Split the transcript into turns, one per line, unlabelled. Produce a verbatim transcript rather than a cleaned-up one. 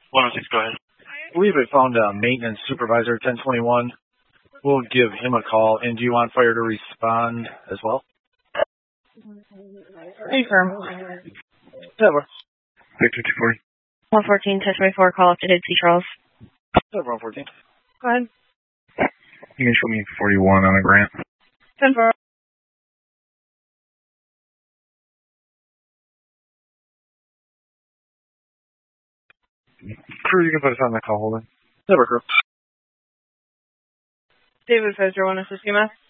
one oh six, go ahead.
I believe I found a maintenance supervisor, ten twenty-one. We'll give him a call. And do you want fire to respond as well?
Confirm.
Yeah, we're
Victor two forty.
one fourteen, ten twenty-four, call up to Did C. Charles.
yeah, one fourteen.
Go ahead.
You can show me forty-one on a grant.
ten four.
Crew, you can put us on the call holder. Yeah, we're crew.
David Fisher, one assist you,